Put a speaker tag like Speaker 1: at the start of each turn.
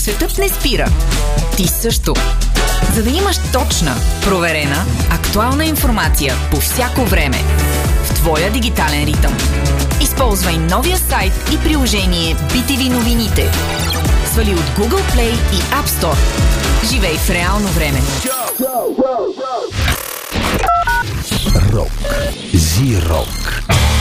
Speaker 1: Светът не спира. Ти също. За да имаш точна, проверена, актуална информация по всяко време. В твоя дигитален ритъм. Използвай новия сайт и приложение BTV новините. Свали от Google Play и App Store. Живей в реално време.
Speaker 2: Рок. Зи-рок.